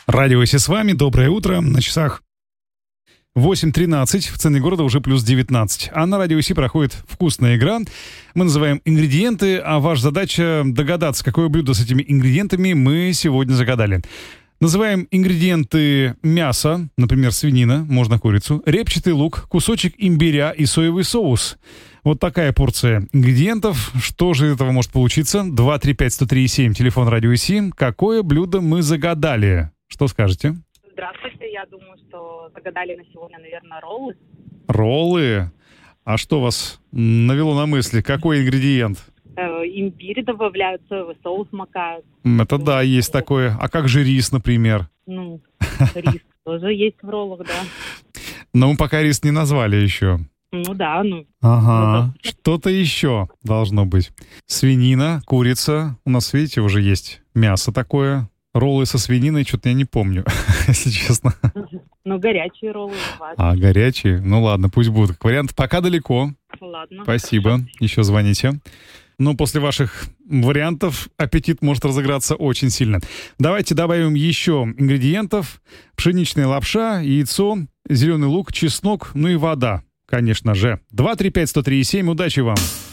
Радио «Си» с вами. Доброе утро. На часах 8:13. В центре города уже плюс 19. А на Радио «Си» проходит вкусная игра. Мы называем ингредиенты, а ваша задача догадаться, какое блюдо с этими ингредиентами мы сегодня загадали. Называем ингредиенты: мясо, например, свинина, можно курицу, репчатый лук, кусочек имбиря и соевый соус. Вот такая порция ингредиентов. Что же этого может получиться? 235-103-7, телефон Радио «Си». Какое блюдо мы загадали? Что скажете? Здравствуйте, я думаю, что загадали на сегодня, наверное, роллы. Роллы? А что вас навело на мысли? Какой ингредиент? Имбирь добавляют, соевый соус макают. Это да, есть такое. А как же рис, например? Рис тоже есть в роллах, да. Но мы пока рис не назвали еще. Ага, что-то еще должно быть. Свинина, курица. У нас, видите, уже есть мясо такое. Роллы со свининой, что-то я не помню, если честно. Горячие роллы бывают. А, горячие? Ну ладно, пусть будут. Как вариант, пока далеко. Ладно. Спасибо. Еще звоните. Но после ваших вариантов аппетит может разыграться очень сильно. Давайте добавим еще ингредиентов. Пшеничная лапша, яйцо, зеленый лук, чеснок, ну и вода, конечно же. 235-103-7. Удачи вам!